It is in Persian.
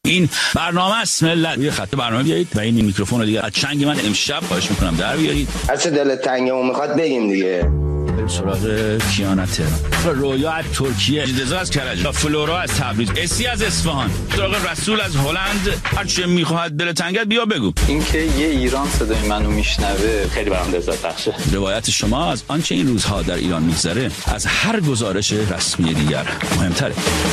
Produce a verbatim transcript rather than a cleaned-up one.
این برنامه است ملت. روی خط برنامه بیایید و این میکروفون رو دیگه از چنگ من امشب خواهش میکنم در بیارید. هر چه دلت تنگه و میخواد بگیم دیگه. سراغ کیانته رویا از ترکیه، اجدزا از کرج، فلورا از تبریز، اسی از اصفهان، سراغ رسول از هلند. هر چه میخواد دل تنگت بیا بگو. اینکه یه ایران صدای منو میشنوه خیلی برام لذت بخشه. روایت شما از آنچه این روزها در ایران میگذره از هر گزارش رسمی دیگر مهمتره.